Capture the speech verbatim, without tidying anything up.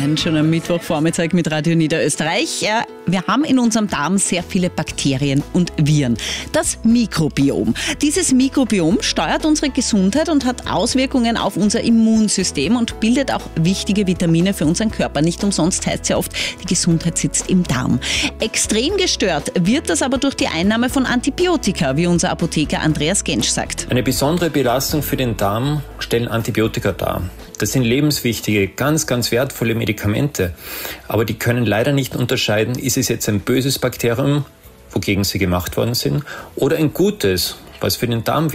Ein schöner Mittwochvormittag mit Radio Niederösterreich. Wir haben in unserem Darm sehr viele Bakterien und Viren. Das Mikrobiom. Dieses Mikrobiom steuert unsere Gesundheit und hat Auswirkungen auf unser Immunsystem und bildet auch wichtige Vitamine für unseren Körper. Nicht umsonst heißt es ja oft, die Gesundheit sitzt im Darm. Extrem gestört wird das aber durch die Einnahme von Antibiotika, wie unser Apotheker Andreas Gensch sagt. Eine besondere Belastung für den Darm stellen Antibiotika dar. Das sind lebenswichtige, ganz, ganz wertvolle Medikamente. Aber die können leider nicht unterscheiden, ist es jetzt ein böses Bakterium, wogegen sie gemacht worden sind, oder ein gutes, was für den Darm